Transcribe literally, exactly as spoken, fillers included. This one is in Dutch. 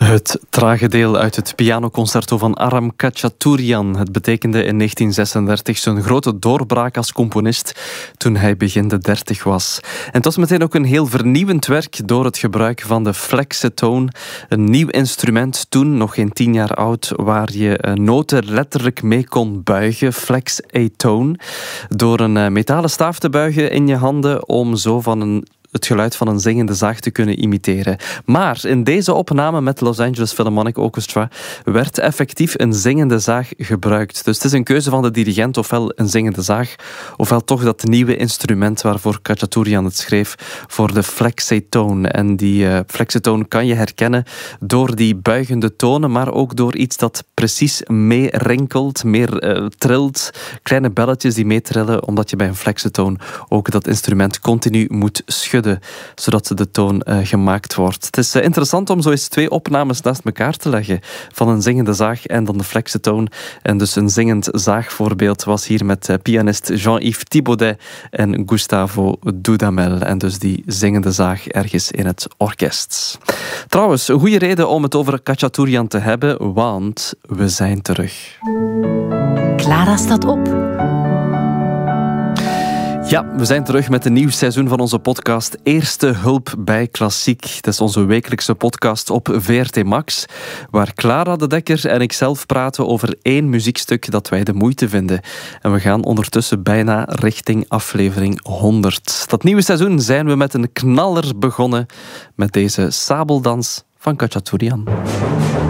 Het trage deel uit het pianoconcerto van Aram Khachaturian. Het betekende in negentien zesendertig zijn grote doorbraak als componist toen hij begin de dertig was. En het was meteen ook een heel vernieuwend werk door het gebruik van de flexetone. Een nieuw instrument, toen nog geen tien jaar oud, waar je noten letterlijk mee kon buigen. Flexetone. Door een metalen staaf te buigen in je handen om zo van een het geluid van een zingende zaag te kunnen imiteren. Maar in deze opname met Los Angeles Philharmonic Orchestra werd effectief een zingende zaag gebruikt. Dus het is een keuze van de dirigent, ofwel een zingende zaag, ofwel toch dat nieuwe instrument waarvoor Khachaturian het schreef, voor de flexetone. En die uh, flexetone kan je herkennen door die buigende tonen, maar ook door iets dat precies meerinkelt, meer uh, trilt. Kleine belletjes die meetrillen, omdat je bij een flexetone ook dat instrument continu moet schudden, zodat de toon uh, gemaakt wordt. Het is uh, interessant om zo eens twee opnames naast elkaar te leggen van een zingende zaag en dan de flexetone. En dus een zingend zaagvoorbeeld was hier met uh, pianist Jean-Yves Thibaudet en Gustavo Dudamel. En dus die zingende zaag ergens in het orkest. Trouwens, een goede reden om het over Khachaturian te hebben, want we zijn terug. Clara staat op. Ja, we zijn terug met een nieuw seizoen van onze podcast Eerste Hulp bij Klassiek. Dat is onze wekelijkse podcast op V R T Max, waar Clara de Dekker en ik zelf praten over één muziekstuk dat wij de moeite vinden. En we gaan ondertussen bijna richting aflevering honderd. Dat nieuwe seizoen zijn we met een knaller begonnen met deze sabeldans van Khachaturian.